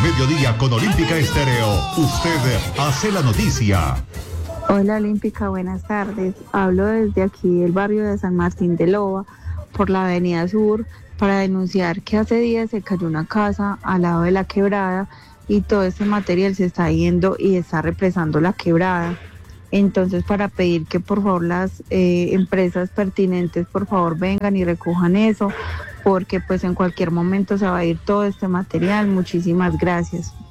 mediodía con Olímpica Estéreo. Usted hace la noticia. Hola Olímpica, buenas tardes. Hablo desde aquí del barrio de San Martín de Loba, por la avenida Sur, para denunciar que hace días se cayó una casa al lado de la quebrada y todo este material se está yendo y está represando la quebrada. Entonces, para pedir que por favor las empresas pertinentes por favor vengan y recojan eso, porque pues en cualquier momento se va a ir todo este material. Muchísimas gracias.